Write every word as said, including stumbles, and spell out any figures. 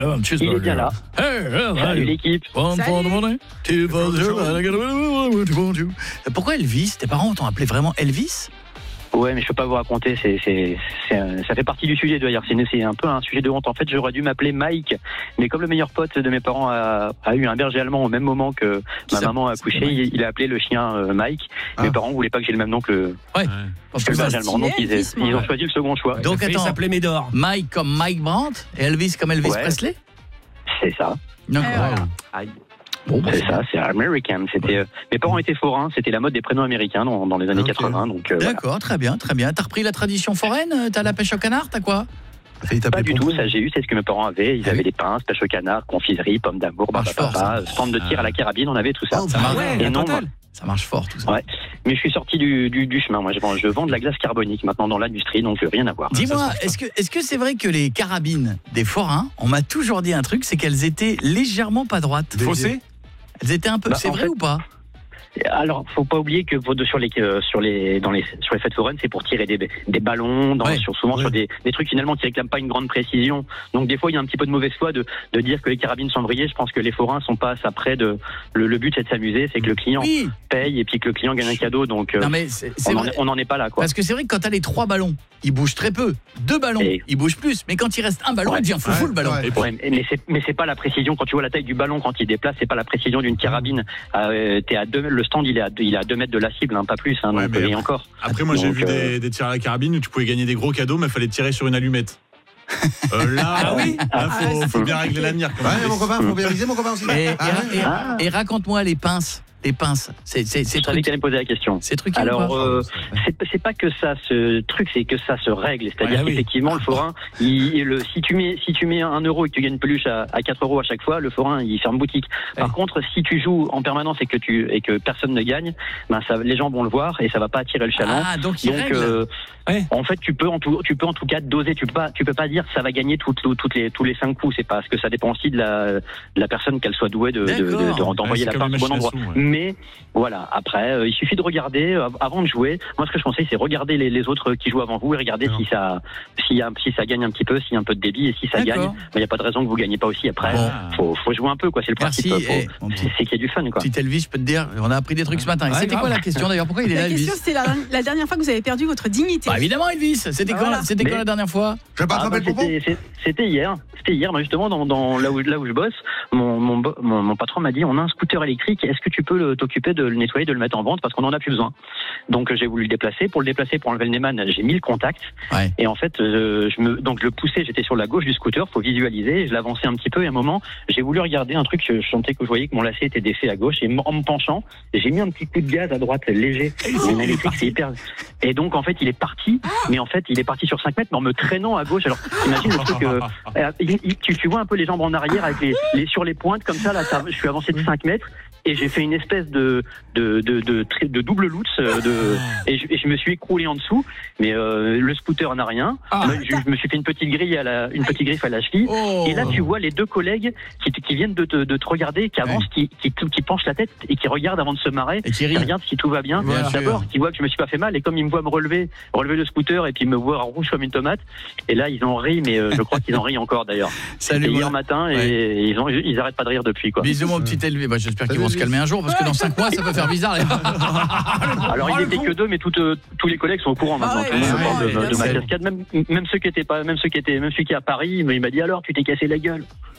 Il est bien là. Hey, hey, Salut hey. l'équipe. One for the money, two for the show. Pourquoi Elvis? Tes parents t'ont appelé vraiment Elvis? Ouais, mais je peux pas vous raconter. C'est, c'est, c'est, ça fait partie du sujet d'ailleurs. C'est, c'est un peu un sujet de honte. En fait, j'aurais dû m'appeler Mike, mais comme le meilleur pote de mes parents a, a eu un berger allemand au même moment que ma Ça, maman a accouché, il, il a appelé le chien euh, Mike. Ah. Mes parents voulaient pas que j'ai le même nom que le, Ouais. que le berger allemand, donc ils, Elvis, moi. ils ont choisi le second choix. Donc Il attends, s'appelait Médor. Mike comme Mike Brandt et Elvis comme Elvis Ouais. Presley? C'est ça. D'accord. Et voilà. Aïe. Bon, bah, C'est ça, c'est American. C'était, euh, mes parents étaient forains, c'était la mode des prénoms américains dans, dans les années Ok. quatre-vingts. Donc, euh, voilà. D'accord, très bien, très bien. T'as repris la tradition foraine? T'as la pêche au canard? T'as quoi? Pas du tout, ça j'ai eu, c'est ce que mes parents avaient. Ils avaient des pinces, pêche au canard, confiserie, pommes d'amour, Marche fort, bababa, stand de tir à la carabine, on avait tout ça. Oh, Ça marche, ouais, Et la non, totale. ça marche fort tout ça. Ouais. Mais je suis sorti du, du, du chemin. Moi, je vends, je vends de la glace carbonique maintenant dans l'industrie, donc euh, rien à voir. Dis-moi, est-ce que est-ce que c'est vrai que les carabines des forains, on m'a toujours dit un truc, c'est qu'elles étaient légèrement pas droites. Fossé. Elles étaient un peu. Bah, c'est en vrai fait- ou pas? Alors, faut pas oublier que vos- sur les euh, sur les dans les sur les fêtes foraines, c'est pour tirer des, des ballons, dans, Ouais. sur souvent Ouais. sur des, des trucs finalement qui réclament pas une grande précision. Donc des fois, il y a un petit peu de mauvaise foi de, de dire que les carabines sont vrillées. Je pense que les forains sont pas ça près de. Le, le but c'est de s'amuser, c'est que le client Oui. paye et puis que le client gagne un cadeau. Donc euh, Non mais c'est c'est on en vrai. est- on n'en est pas là, quoi. Parce que c'est vrai que quand t'as les trois ballons, ils bougent très peu. Deux ballons, Et- ils bougent plus. Mais quand il reste un ballon, Ouais. il devient foufou Ouais, le ballon. ouais. Et Ouais, mais c'est mais c'est pas la précision quand tu vois la taille du ballon quand il déplace, c'est pas la précision d'une carabine. Euh, t'es à deux, le stand il est à deux, il est à deux mètres de la cible, hein, pas plus. Hein, Ouais, donc, mais et encore. Après, moi, j'ai Donc, vu euh, des, des tirs à la carabine où tu pouvais gagner des gros cadeaux, mais il fallait tirer sur une allumette. Euh, là, Ah oui. là, faut, Ah, faut bien régler la mire. quand Ouais, même. mon copain, faut vérifier mon copain aussi. et, et- Ah, et- Ah. et raconte-moi les pinces. Les pinces. C'est c'est c'est Je savais que truc. t'allais me poser la question. C'est truqué ou Alors, pas? euh, c'est c'est pas que ça se truc, c'est que ça se règle. C'est-à-dire Ouais, oui. qu'effectivement, le forain, il, le, si tu mets si tu mets un euro et que tu gagnes une peluche à, à quatre euros à chaque fois, le forain il ferme boutique. Par Ouais. contre, si tu joues en permanence et que tu et que personne ne gagne, ben ça, les gens vont le voir et ça va pas attirer le chaland. Ah, donc il Donc, règle. euh, Ouais. en fait, tu peux en tout, tu peux en tout cas doser. Tu peux pas, tu peux pas dire ça va gagner toutes, toutes les, tous les cinq coups. C'est parce que ça dépend aussi de la, de la personne qu'elle soit douée de, de, de- D'accord. de- d'envoyer Ouais, c'est la comme pince au bon les endroit. machines à sous, ouais. Mais voilà, après, euh, il suffit de regarder euh, avant de jouer. Moi, ce que je conseille, c'est regarder les, les autres qui jouent avant vous et regarder D'accord. si ça, si, y a- si ça gagne un petit peu, s'il y a un peu de débit et si ça D'accord. gagne, il n'y a pas de raison que vous gagnez pas aussi. Après, Bon. faut, faut jouer un peu, quoi. C'est le Merci, principe. Faut- eh, mon petit- c'est c'est qu'il y a du fun, quoi. Petit Elvis, je peux te dire, on a appris des trucs ce matin. Et Ouais, C'était grave. quoi la question d'ailleurs? Pourquoi il est là, La Elvis? question, c'était la, la dernière fois que vous avez perdu votre dignité. Bah évidemment, Elvis. C'était quand, Voilà. c'était quand Mais- la dernière fois? Je vais pas Ah, attraper bah, le pompon. c'était- c'est- C'était hier. C'était hier, bah, justement, dans, dans là où là où je bosse, mon mon, bo- mon, mon patron m'a dit on a un scooter électrique. Est-ce que tu peux le- t'occuper de le nettoyer, de le mettre en vente parce qu'on en a plus besoin. Donc euh, j'ai voulu le déplacer. Pour le déplacer, pour enlever le Neyman, j'ai mis le contact. Ouais. Et en fait, euh, je me donc je le poussais. J'étais sur la gauche du scooter. Faut visualiser. Je l'avançais un petit peu. Et à un moment, j'ai voulu regarder un truc. Je sentais que je voyais que mon lacet était défait à gauche. Et en me penchant, j'ai mis un petit coup de gaz à droite léger. Mon électrique, c'est hyper. Et donc en fait, il est parti. Mais en fait, il est parti sur cinq mètres, mais en me traînant à gauche. Alors imagine le truc. euh, euh, il- il- tu, tu vois un peu les jambes en arrière avec les, les sur les pointes comme ça. Là, ça- je suis avancé de cinq mètres. Et j'ai fait une espèce de de de de, tri- de double lutz euh, de et je, et je me suis écroulé en dessous, mais euh, le scooter n'a rien. Ah. Moi, je, je me suis fait une petite grille à la une petite griffe à la cheville. Oh. Et là, tu vois les deux collègues qui, te- qui viennent de te, de te regarder, qui avancent, qui, qui, qui penchent la tête et qui regardent avant de se marrer. Et qui rit. Qui regardent si tout va bien. Bien sûr. D'abord, qui voient que je me suis pas fait mal, et comme ils me voient me relever, relever le scooter, et puis me voir rouge comme une tomate. Et là, ils ont ri, mais euh, je crois qu'ils en rient encore d'ailleurs. Salut, C'était mon- hier matin, et Ouais. ils ont, ils arrêtent pas de rire depuis, quoi. Bisous, mon petit Elvis. Bah, j'espère qu'ils Salut, vont se Elvis. calmer un jour parce que dans cinq mois, ça peut faire bizarre. les- Alors Oh, il le n'était con. que deux, mais toutes, euh, tous les collègues sont au courant maintenant. Ah ouais, Tout le monde ouais, parle de, ouais, de ma ouais. cascade, même, même ceux qui étaient pas, même ceux qui étaient, même celui qui est à Paris, il m'a dit alors tu t'es cassé la gueule.